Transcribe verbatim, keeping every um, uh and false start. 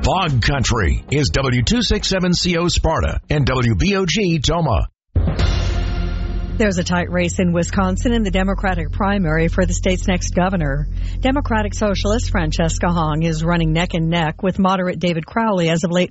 Fog Country is W two sixty-seven C O Sparta and W B O G Toma. There's a tight race in Wisconsin in the Democratic primary for the state's next governor. Democratic Socialist Francesca Hong is running neck and neck with moderate David Crowley as of late